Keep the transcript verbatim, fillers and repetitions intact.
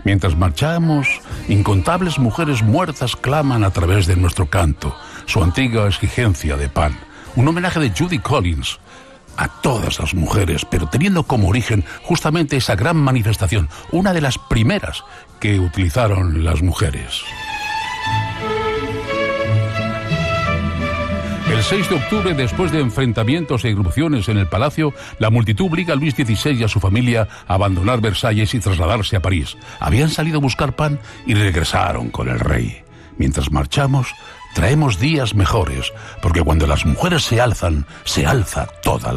Mientras marchamos, incontables mujeres muertas claman a través de nuestro canto su antigua exigencia de pan. Un homenaje de Judy Collins a todas las mujeres, pero teniendo como origen justamente esa gran manifestación, una de las primeras que utilizaron las mujeres. El seis de octubre, después de enfrentamientos e irrupciones en el palacio, la multitud obliga a Luis dieciséis y a su familia a abandonar Versalles y trasladarse a París. Habían salido a buscar pan y regresaron con el rey. Mientras marchamos, traemos días mejores, porque cuando las mujeres se alzan, se alza toda la